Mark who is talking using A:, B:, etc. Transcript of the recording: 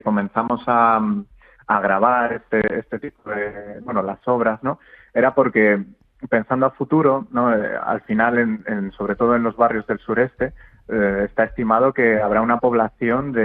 A: comenzamos a grabar este tipo de, bueno, las obras, ¿no? Era porque pensando a futuro, ¿no? Al final, sobre todo en los barrios del sureste, está estimado que habrá una población de